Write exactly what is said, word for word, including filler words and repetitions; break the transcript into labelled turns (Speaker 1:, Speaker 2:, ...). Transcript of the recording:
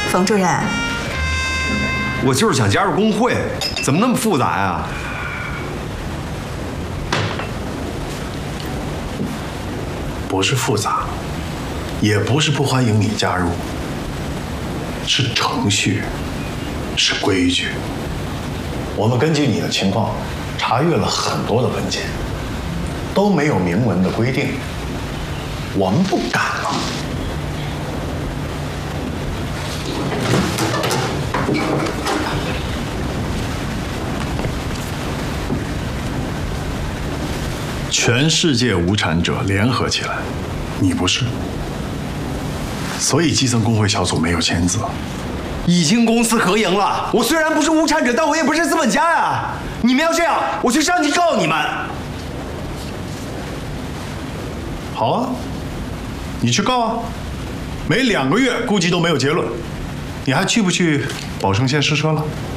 Speaker 1: 冯主任，
Speaker 2: 我就是想加入工会，怎么那么复杂呀？
Speaker 3: 不是复杂，也不是不欢迎你加入，是程序，是规矩。我们根据你的情况，查阅了很多的文件，都没有明文的规定，我们不敢啊。全世界无产者联合起来，你不是，所以基层工会小组没有签字。
Speaker 2: 已经公私合营了。我虽然不是无产者，但我也不是资本家呀。你们要这样，我去上级告你们。
Speaker 3: 好啊，你去告啊，没两个月估计都没有结论。你还去不去宝盛县试车了？